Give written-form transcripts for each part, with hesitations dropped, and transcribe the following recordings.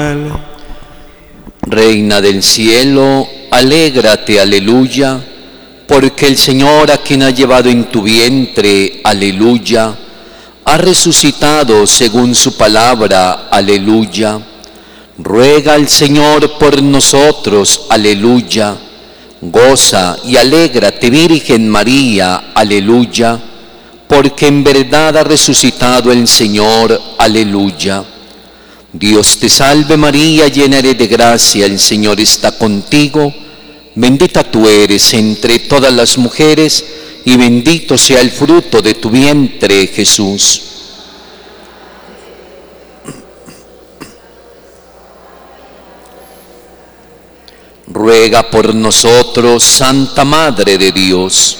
Emmanuel. Reina del cielo, alégrate, aleluya, porque el Señor, a quien ha llevado en tu vientre, aleluya, ha resucitado según su palabra, aleluya. Ruega al Señor por nosotros, aleluya. Goza y alégrate, Virgen María, aleluya, porque en verdad ha resucitado el Señor, aleluya. Dios te salve María, llena eres de gracia, el Señor está contigo. Bendita tú eres entre todas las mujeres, y bendito sea el fruto de tu vientre, Jesús. Ruega por nosotros, Santa Madre de Dios.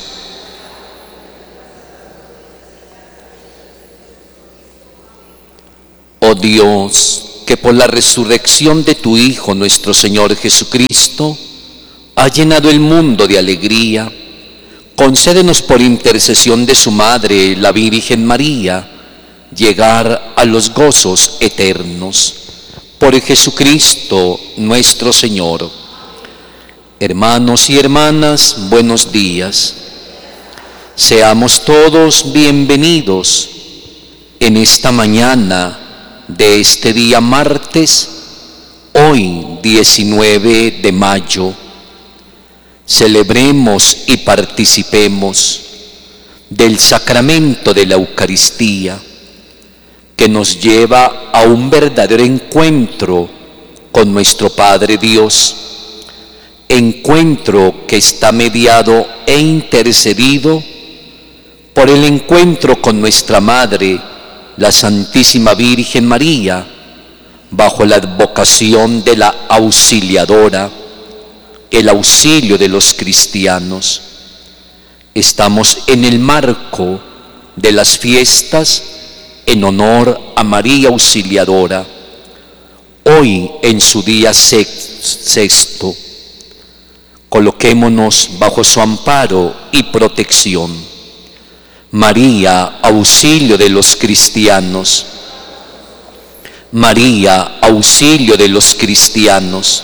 Oh Dios, que por la resurrección de tu Hijo, nuestro Señor Jesucristo, ha llenado el mundo de alegría, concédenos por intercesión de su Madre, la Virgen María, llegar a los gozos eternos. Por Jesucristo nuestro Señor. Hermanos y hermanas, buenos días. Seamos todos bienvenidos en esta mañana de este día martes, hoy 19 de mayo. Celebremos y participemos del sacramento de la Eucaristía, que nos lleva a un verdadero encuentro con nuestro Padre Dios, encuentro que está mediado e intercedido por el encuentro con nuestra Madre, la Santísima Virgen María, bajo la advocación de la Auxiliadora, el auxilio de los cristianos. Estamos en el marco de las fiestas en honor a María Auxiliadora, hoy en su día sexto. Coloquémonos bajo su amparo y protección. María, auxilio de los cristianos. María, auxilio de los cristianos.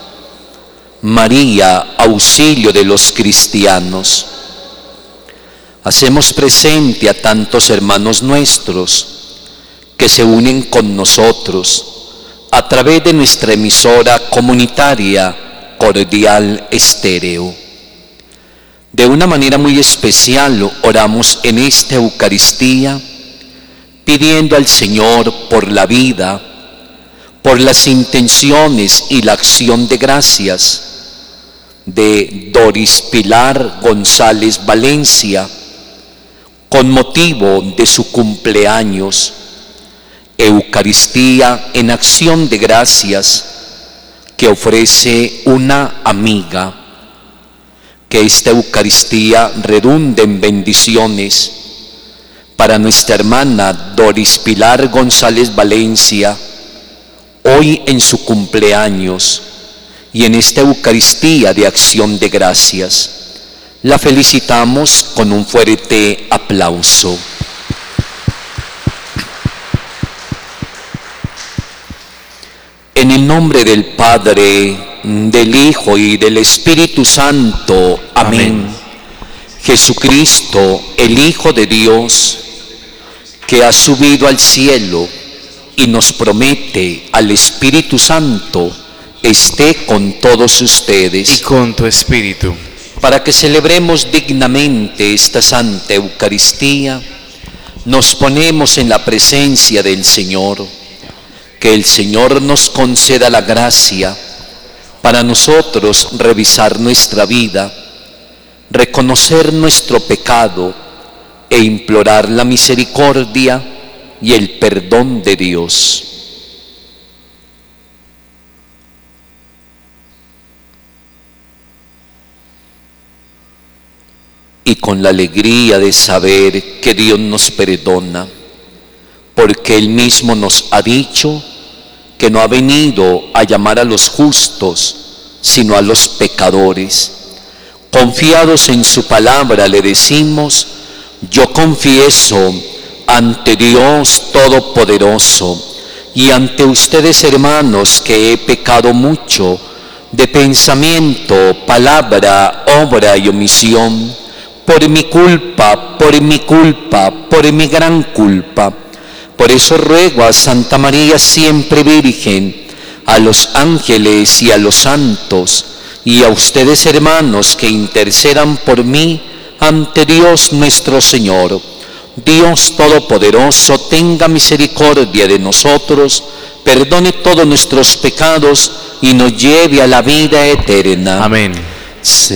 María, auxilio de los cristianos. Hacemos presente a tantos hermanos nuestros que se unen con nosotros a través de nuestra emisora comunitaria Cordial Estéreo. De una manera muy especial oramos en esta Eucaristía pidiendo al Señor por la vida, por las intenciones y la acción de gracias de Doris Pilar González Valencia con motivo de su cumpleaños. Eucaristía en acción de gracias que ofrece una amiga. Que esta Eucaristía redunde en bendiciones para nuestra hermana Doris Pilar González Valencia, hoy en su cumpleaños, y en esta Eucaristía de acción de gracias. La felicitamos con un fuerte aplauso. En el nombre del Padre, del Hijo y del Espíritu Santo. Amén. Jesucristo, el Hijo de Dios, que ha subido al cielo y nos promete al Espíritu Santo, esté con todos ustedes. Y con tu espíritu. Para que celebremos dignamente esta Santa Eucaristía, nos ponemos en la presencia del Señor. Que el Señor nos conceda la gracia para nosotros revisar nuestra vida, reconocer nuestro pecado e implorar la misericordia y el perdón de Dios. Y con la alegría de saber que Dios nos perdona, porque Él mismo nos ha dicho que no ha venido a llamar a los justos, sino a los pecadores. Confiados en su palabra le decimos: yo confieso ante Dios Todopoderoso y ante ustedes, hermanos, que he pecado mucho de pensamiento, palabra, obra y omisión, por mi culpa, por mi gran culpa. Por eso ruego a Santa María siempre Virgen, a los ángeles y a los santos, y a ustedes, hermanos, que intercedan por mí ante Dios nuestro Señor. Dios Todopoderoso, tenga misericordia de nosotros, perdone todos nuestros pecados y nos lleve a la vida eterna. Amén.